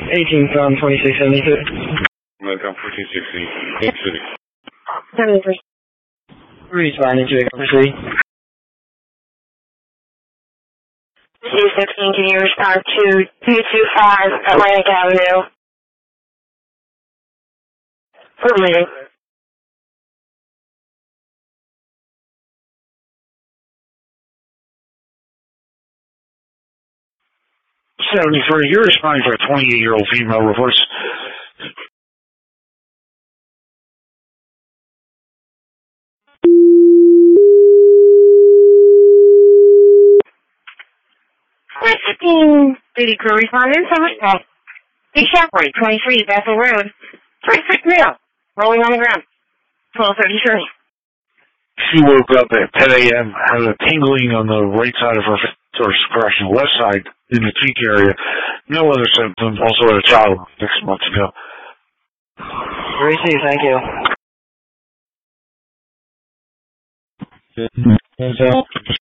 18 from 2672. Medcom 1460, Kansas City. 70%. Responding to Kansas City. 216, can you respond to 225 Atlantic Avenue? For meeting. 73, you're responding for a 28-year-old female reverse. City crew responding, Summersville. Big Shapley, 23, Bethel Road. 36 male, rolling on the ground. 1233. She woke up at 10 a.m., had a tingling on the right side of her face, or correction, left side in the cheek area. No other symptoms. Also had a child 6 months ago. Receive, thank you.